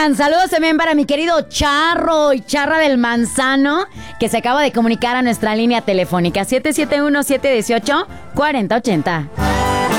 Oigan, saludos también para mi querido Charro y Charra del Manzano, que se acaba de comunicar a nuestra línea telefónica 771-718-4080.